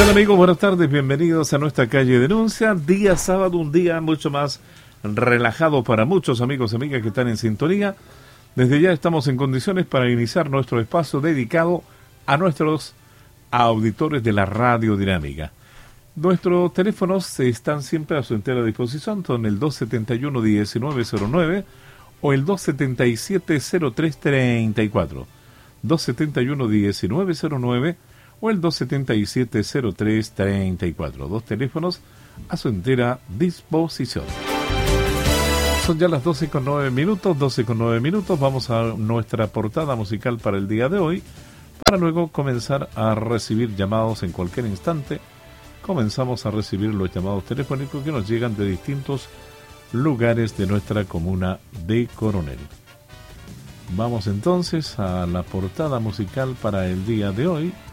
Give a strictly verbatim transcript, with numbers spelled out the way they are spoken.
tal, amigos? Buenas tardes, bienvenidos a nuestra calle Denuncia. Día sábado, un día mucho más relajado para muchos amigos y amigas que están en sintonía. Desde ya estamos en condiciones para iniciar nuestro espacio dedicado a nuestros auditores de la Radio Dinámica. Nuestros teléfonos están siempre a su entera disposición, son el dos setenta y uno, diecinueve cero nueve o el dos setenta y siete, cero tres treinta y cuatro. dos setenta y uno, diecinueve cero nueve o el dos setenta y siete, cero tres treinta y cuatro. Dos teléfonos a su entera disposición. Son ya las doce con nueve minutos, doce con nueve minutos. Vamos a nuestra portada musical para el día de hoy, para luego comenzar a recibir llamados en cualquier instante. Comenzamos a recibir los llamados telefónicos que nos llegan de distintos lugares de nuestra comuna de Coronel. Vamos entonces a la portada musical para el día de hoy.